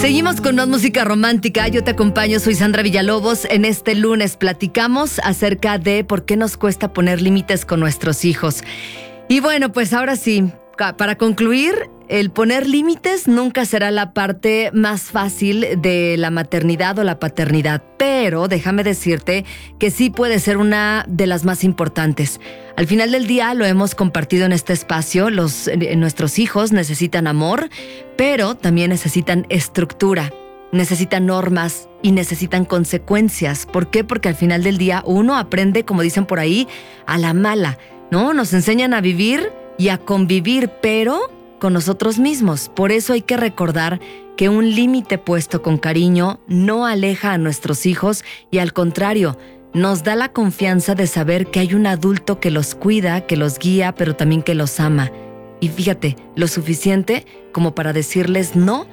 Seguimos con más música romántica. Yo te acompaño, soy Sandra Villalobos. En este lunes platicamos acerca de por qué nos cuesta poner límites con nuestros hijos. Y bueno, pues ahora sí, para concluir, el poner límites nunca será la parte más fácil de la maternidad o la paternidad, pero déjame decirte que sí puede ser una de las más importantes. Al final del día, lo hemos compartido en este espacio, nuestros hijos necesitan amor, pero también necesitan estructura, necesitan normas y necesitan consecuencias. ¿Por qué? Porque al final del día uno aprende, como dicen por ahí, a la mala, ¿no? Nos enseñan a vivir y a convivir, pero con nosotros mismos. Por eso hay que recordar que un límite puesto con cariño no aleja a nuestros hijos y al contrario, nos da la confianza de saber que hay un adulto que los cuida, que los guía, pero también que los ama. Y fíjate, lo suficiente como para decirles no